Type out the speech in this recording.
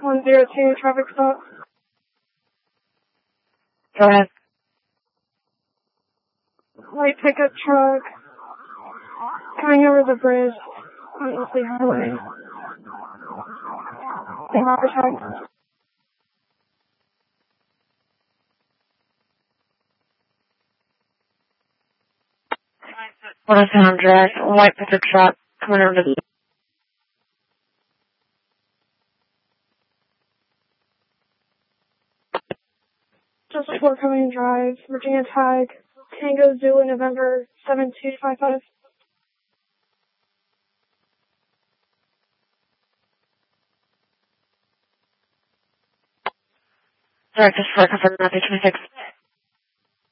102 traffic stop. Go ahead. Light pickup truck coming over the bridge on Eastleigh Highway. Overtime. 107 Drive, white pickup truck coming over the Just before Coming Drive, Virginia Tag, Tango Zulu, November 7255. Director for Comfort Matthew 26.